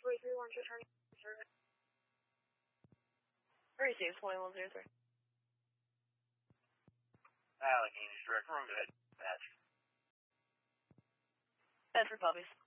43 launch returning service. Receive 2103. Allegheny, direct room, go ahead. Patch. Bedford Puppies.